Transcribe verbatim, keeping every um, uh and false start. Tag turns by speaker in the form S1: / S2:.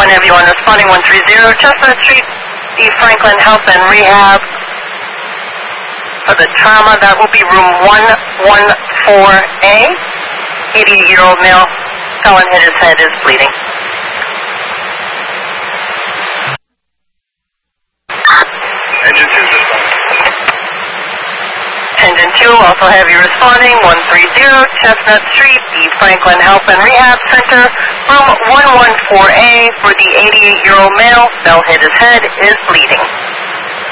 S1: one, everyone responding one three zero, Chestnut Street, the Franklin Health and Rehab. For the trauma, that will be room one one four A. eighty-eight-year-old male fell and hit his head, is bleeding.
S2: Engine two system.
S1: Engine two, also heavy responding, one three zero, Chestnut Street, the Franklin Health and Rehab Center, room one one four A for the eighty-eight-year-old male, fell, hit his head, is bleeding.